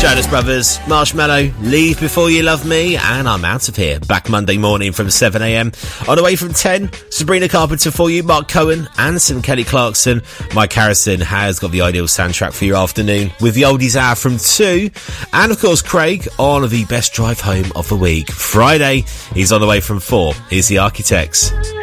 Jonas Brothers, Marshmallow, Leave Before You Love Me, and I'm out of here. Back Monday morning from 7am. On the way from 10, Sabrina Carpenter for you, Mark Cohen, and some Kelly Clarkson. Mike Harrison has got the ideal soundtrack for your afternoon with the Oldies Hour from 2. And of course, Craig on the best drive home of the week. Friday, he's on the way from 4. Here's the Architects.